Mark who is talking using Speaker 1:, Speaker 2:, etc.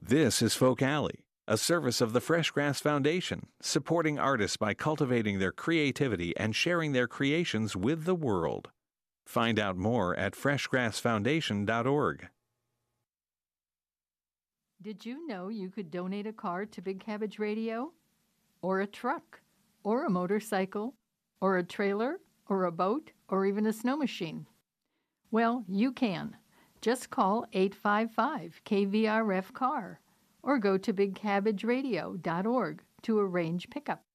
Speaker 1: This is Folk Alley, a service of the Fresh Grass Foundation, supporting artists by cultivating their creativity and sharing their creations with the world. Find out more at freshgrassfoundation.org.
Speaker 2: Did you know you could donate a car to Big Cabbage Radio? Or a truck? Or a motorcycle? Or a trailer? Or a boat? Or even a snow machine? Well, you can. Just call 855-KVRF-CAR or go to bigcabbageradio.org to arrange pickup.